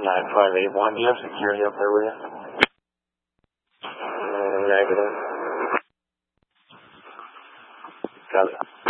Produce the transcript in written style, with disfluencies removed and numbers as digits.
9581. Do you have security up there with you? Negative. Got it.